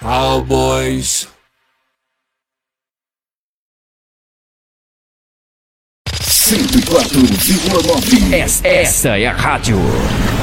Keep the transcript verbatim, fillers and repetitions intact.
Cowboys. cento e quatro vírgula nove. Essa, essa é a rádio